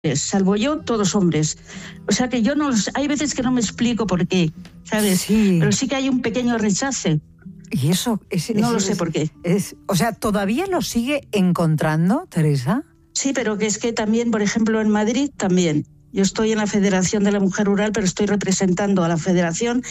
salvo yo, todos hombres. O sea que yo hay veces que no me explico por qué, ¿sabes? Sí. Pero sí que hay un pequeño rechazo. Y eso no lo sé por qué. O sea, ¿todavía lo sigue encontrando, Teresa? Sí, pero que es que también, por ejemplo, en Madrid también. Yo estoy en la Federación de la Mujer Rural, pero estoy representando a la Federación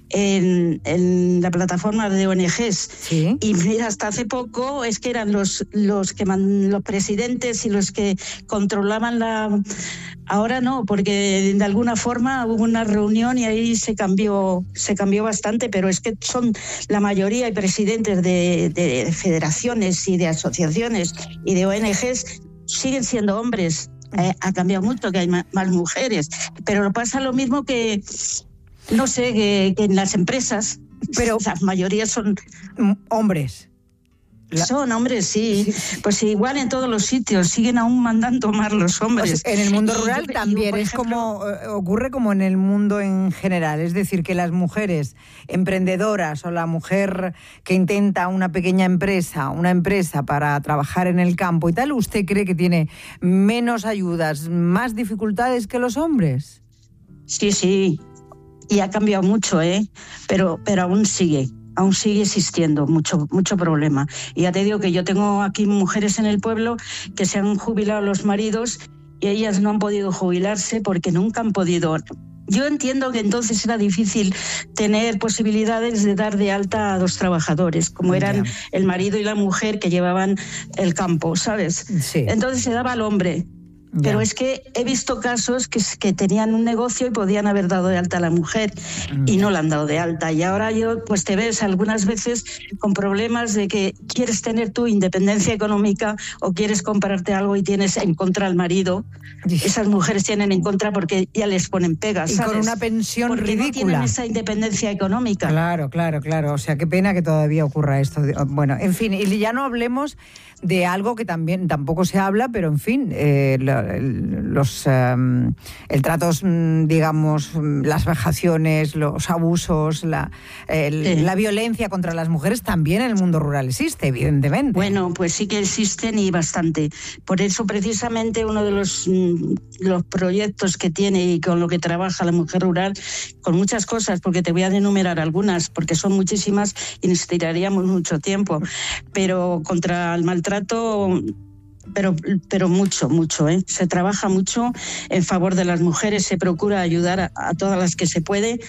en la plataforma de ONGs. ¿Sí? Y mira, hasta hace poco es que eran los presidentes y los que controlaban la... Ahora no, porque de alguna forma hubo una reunión y ahí se cambió bastante, pero es que son la mayoría de presidentes de federaciones y de asociaciones y de ONGs siguen siendo hombres. Ha cambiado mucho, que hay más mujeres, pero pasa lo mismo que, no sé, que en las empresas, pero las mayorías son hombres. Son hombres, sí. Pues igual en todos los sitios siguen aún mandando más los hombres. Pues en el mundo rural también es como ocurre como en el mundo en general, es decir, que las mujeres emprendedoras o la mujer que intenta una pequeña empresa, una empresa para trabajar en el campo y tal, ¿usted cree que tiene menos ayudas, más dificultades que los hombres? Sí. Y ha cambiado mucho, pero aún sigue existiendo mucho problema. Y ya te digo que yo tengo aquí mujeres en el pueblo que se han jubilado los maridos y ellas no han podido jubilarse porque nunca han podido. Yo entiendo que entonces era difícil tener posibilidades de dar de alta a 2 trabajadores, como eran el marido y la mujer que llevaban el campo, ¿sabes? Sí. Entonces se daba al hombre. Pero es que he visto casos que tenían un negocio y podían haber dado de alta a la mujer y no la han dado de alta. Y ahora pues te ves algunas veces con problemas de que quieres tener tu independencia económica o quieres comprarte algo y tienes en contra al marido. Esas mujeres tienen en contra porque ya les ponen pegas, ¿sabes? Y con una pensión porque ridícula. No tienen esa independencia económica. Claro. O sea, qué pena que todavía ocurra esto. Bueno, en fin, y ya no hablemos de algo que tampoco se habla, pero en fin, el trato, digamos, las vejaciones, los abusos, la violencia contra las mujeres también en el mundo rural existe, evidentemente. Bueno, pues sí que existen y bastante. Por eso precisamente uno de los proyectos que tiene y con lo que trabaja la mujer rural, con muchas cosas, porque te voy a enumerar algunas, porque son muchísimas y necesitaríamos mucho tiempo, pero contra el maltrato, pero mucho, Se trabaja mucho en favor de las mujeres, se procura ayudar a todas las que se puede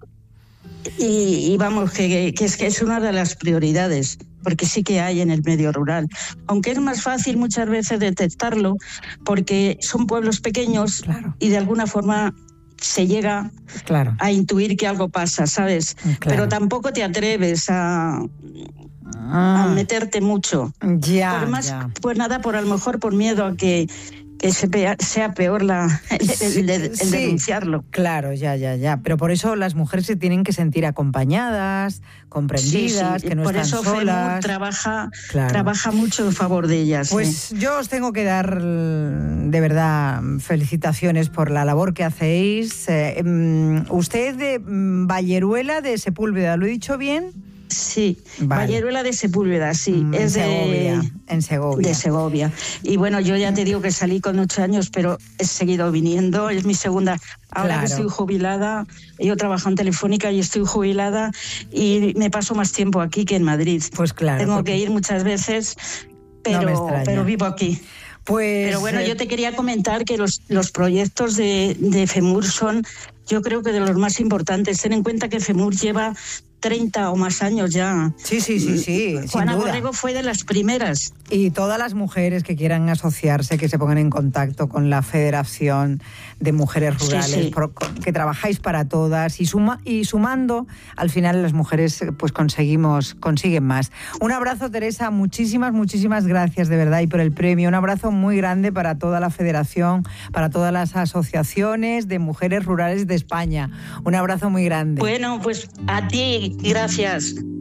y vamos, que es una de las prioridades, porque sí que hay en el medio rural. Aunque es más fácil muchas veces detectarlo, porque son pueblos pequeños y de alguna forma se llega a intuir que algo pasa, ¿sabes? Pero tampoco te atreves a meterte mucho. Pues nada, a lo mejor por miedo a que sea peor el denunciarlo. Claro, ya. Pero por eso las mujeres se tienen que sentir acompañadas, comprendidas, que no por están eso solas. FEMUR trabaja mucho en favor de ellas. Pues yo os tengo que dar de verdad felicitaciones por la labor que hacéis. Usted es de Valleruela de Sepúlveda, ¿lo he dicho bien? Sí, Valleruela de Sepúlveda, sí. Es en Segovia. De Segovia. Y bueno, yo ya te digo que salí con 8 años, pero he seguido viniendo, es mi segunda. Ahora que estoy jubilada, yo trabajo en Telefónica y estoy jubilada y me paso más tiempo aquí que en Madrid. Pues claro. Tengo que ir muchas veces, pero vivo aquí. Pero bueno, yo te quería comentar que los proyectos de FEMUR son, yo creo que de los más importantes. Ten en cuenta que FEMUR lleva 30 o más años ya. Sí. Juana Borrego fue de las primeras. Y todas las mujeres que quieran asociarse, que se pongan en contacto con la Federación de Mujeres Rurales, que trabajáis para todas y sumando, al final las mujeres pues consiguen más. Un abrazo, Teresa, muchísimas gracias de verdad y por el premio. Un abrazo muy grande para toda la Federación, para todas las asociaciones de mujeres rurales de España. Un abrazo muy grande. Bueno, pues a ti, gracias.